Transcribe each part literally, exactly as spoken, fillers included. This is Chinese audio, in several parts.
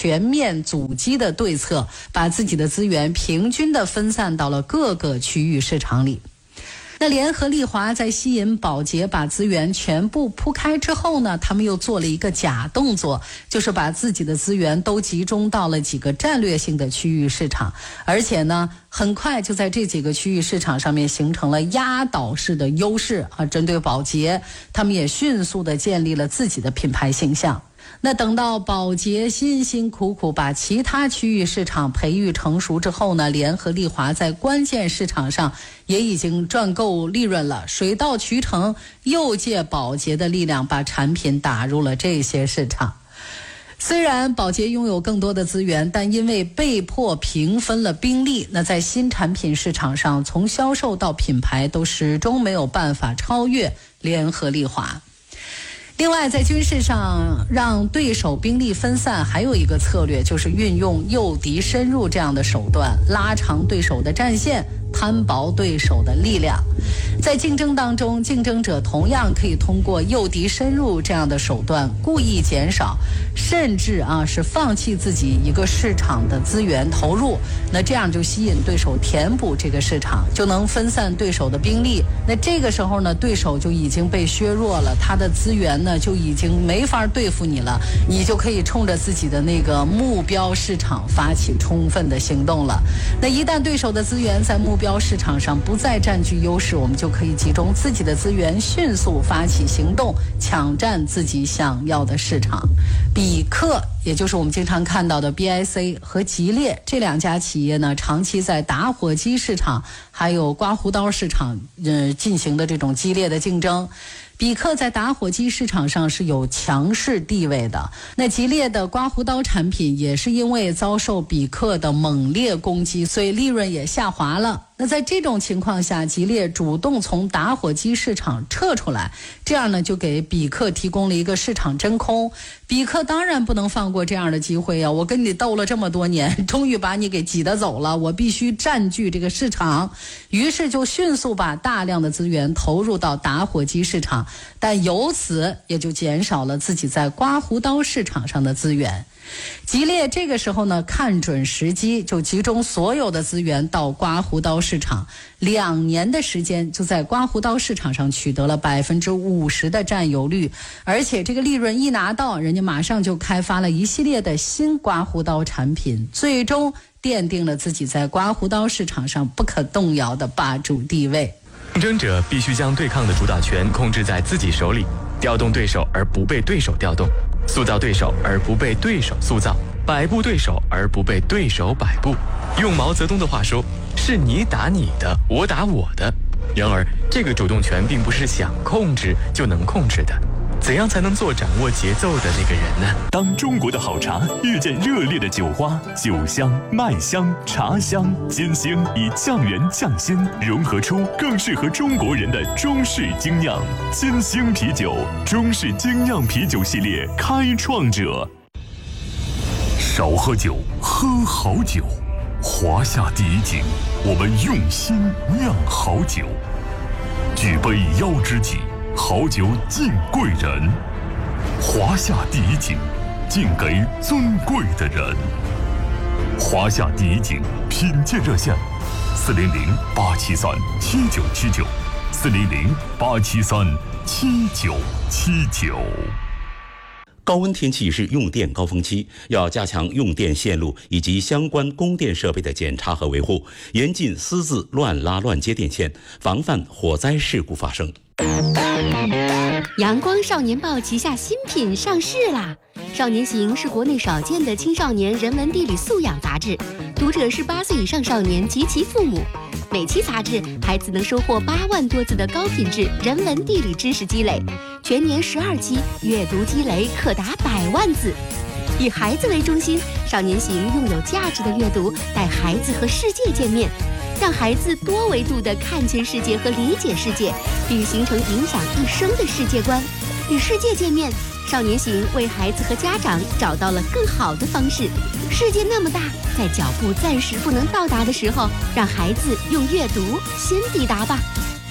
全面阻击的对策，把自己的资源平均地分散到了各个区域市场里。那联合利华在吸引宝洁把资源全部铺开之后呢，他们又做了一个假动作，就是把自己的资源都集中到了几个战略性的区域市场，而且呢很快就在这几个区域市场上面形成了压倒式的优势啊！针对宝洁，他们也迅速地建立了自己的品牌形象。那等到宝洁辛辛苦苦把其他区域市场培育成熟之后呢，联合利华在关键市场上也已经赚够利润了，水到渠成，又借宝洁的力量把产品打入了这些市场。虽然宝洁拥有更多的资源，但因为被迫平分了兵力，那在新产品市场上，从销售到品牌都始终没有办法超越联合利华。另外，在军事上让对手兵力分散，还有一个策略就是运用诱敌深入这样的手段，拉长对手的战线，摊薄对手的力量。在竞争当中，竞争者同样可以通过诱敌深入这样的手段，故意减少，甚至啊是放弃自己一个市场的资源投入，那这样就吸引对手填补这个市场，就能分散对手的兵力。那这个时候呢，对手就已经被削弱了，他的资源呢就已经没法对付你了，你就可以冲着自己的那个目标市场发起充分的行动了。那一旦对手的资源在目标市场上不再占据优势，我们就可以集中自己的资源，迅速发起行动，抢占自己想要的市场。比克，也就是我们经常看到的 B I C 和吉列这两家企业呢，长期在打火机市场还有刮胡刀市场呃进行的这种激烈的竞争。比克在打火机市场上是有强势地位的，那吉列的刮胡刀产品也是因为遭受比克的猛烈攻击，所以利润也下滑了。那在这种情况下，吉列主动从打火机市场撤出来，这样呢就给比克提供了一个市场真空。比克当然不能放过这样的机会啊！我跟你斗了这么多年，终于把你给挤得走了，我必须占据这个市场。于是就迅速把大量的资源投入到打火机市场，但由此也就减少了自己在刮胡刀市场上的资源。吉列这个时候呢，看准时机，就集中所有的资源到刮胡刀市场，两年的时间就在刮胡刀市场上取得了百分之五十的占有率，而且这个利润一拿到，人家马上就开发了一系列的新刮胡刀产品，最终奠定了自己在刮胡刀市场上不可动摇的霸主地位。 竞争者必须将对抗的主导权控制在自己手里，调动对手而不被对手调动，塑造对手而不被对手塑造，摆布对手而不被对手摆布。用毛泽东的话说，是你打你的，我打我的。然而，这个主动权并不是想控制就能控制的。怎样才能做掌握节奏的那个人呢？ 当中国的好茶遇见热烈的酒花，酒香、麦香、茶香、金星以酱园酱鲜融合出更适合中国人的中式精酿。金星啤酒，中式精酿啤酒系列开创者。少喝酒，喝好酒。华夏第一景，我们用心酿好酒。举杯邀知己，好酒敬贵人。华夏第一景，敬给尊贵的人。华夏第一景品鉴热线：四零零八七三七九七九，四零零八七三七九七九。 高温天气是用电高峰期，要加强用电线路以及相关供电设备的检查和维护，严禁私自乱拉乱接电线，防范火灾事故发生。 阳光少年报旗下新品上市啦！少年行是国内少见的青少年人文地理素养杂志，读者是八岁以上少年及其父母。每期杂志，孩子能收获八万多字的高品质人文地理知识积累，全年十二期，阅读积累可达百万字。以孩子为中心，少年行用有价值的阅读带孩子和世界见面，让孩子多维度地看见世界和理解世界，并形成影响一生的世界观。与世界见面，少年行为孩子和家长找到了更好的方式。世界那么大，在脚步暂时不能到达的时候，让孩子用阅读先抵达吧。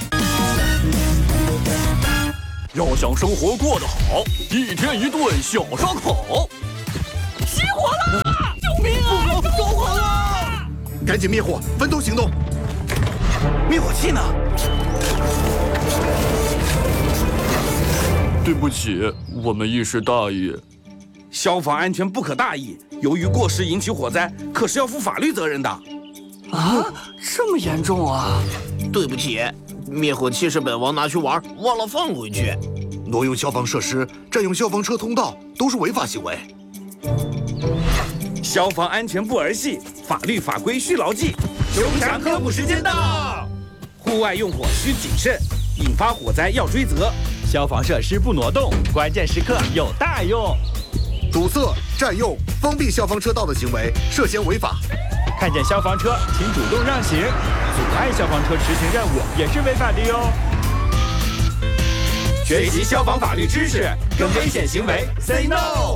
要想生活过得好，一天一顿小烧烤。熄火了！ 赶紧灭火，分头行动。 灭火器呢？ 对不起，我们一时大意。 消防安全不可大意，由于过失引起火灾，可是要负法律责任的。 啊，这么严重啊！ 对不起，灭火器是本王拿去玩，忘了放回去。 挪用消防设施、占用消防车通道都是违法行为。 消防安全不儿戏，法律法规需牢记。熊强科普时间到，户外用火需谨慎，引发火灾要追责。 消防设施不挪动，关键时刻有大用。 堵塞、占用、封闭消防车道的行为涉嫌违法。 看见消防车，请主动让行。阻碍消防车执行任务也是违法的哟。 学习消防法律知识，跟危险行为 say no。